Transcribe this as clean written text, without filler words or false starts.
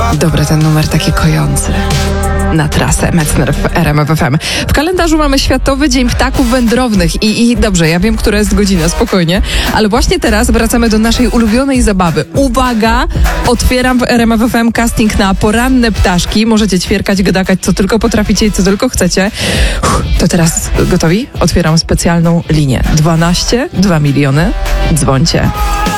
Dobry ten numer, taki kojący. Na trasę Metzner w RMF FM. W kalendarzu mamy Światowy Dzień Ptaków Wędrownych i dobrze, ja wiem, która jest godzina, spokojnie, ale właśnie teraz wracamy do naszej ulubionej zabawy. Uwaga! Otwieram w RMF FM casting na poranne ptaszki. Możecie ćwierkać, gadakać, co tylko potraficie i co tylko chcecie. To teraz gotowi? Otwieram specjalną linię. 12 2 miliony. Dzwońcie.